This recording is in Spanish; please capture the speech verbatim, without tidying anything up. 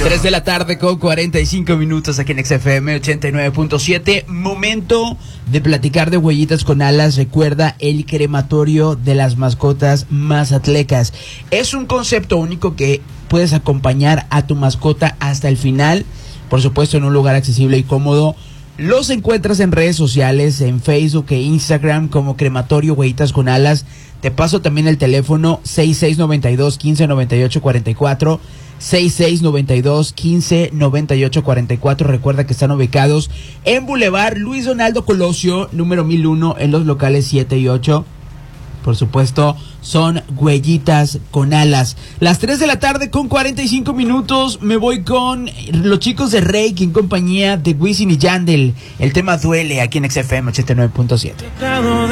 tres de la tarde con cuarenta y cinco minutos aquí en X F M ochenta y nueve punto siete. Momento de platicar de Huellitas con Alas. Recuerda, el crematorio de las mascotas mazatlecas. Es un concepto único que puedes acompañar a tu mascota hasta el final. Por supuesto, en un lugar accesible y cómodo. Los encuentras en redes sociales, en Facebook e Instagram como Crematorio Huellitas con Alas. Te paso también el teléfono seis seis nueve dos, uno cinco nueve ocho cuatro cuatro, seis seis nueve dos, uno cinco nueve ocho cuatro cuatro. Recuerda que están ubicados en Boulevard Luis Donaldo Colosio, número mil uno, en los locales siete y ocho. Por supuesto, son Huellitas con Alas. Las tres de la tarde con cuarenta y cinco minutos. Me voy con los chicos de Reiki en compañía de Wisin y Yandel. El tema Duele aquí en X F M ochenta y nueve punto siete.